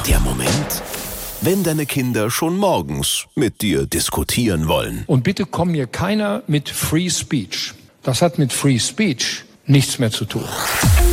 Der Moment, wenn deine Kinder schon morgens mit dir diskutieren wollen. Und bitte komm mir keiner mit Free Speech. Das hat mit Free Speech nichts mehr zu tun.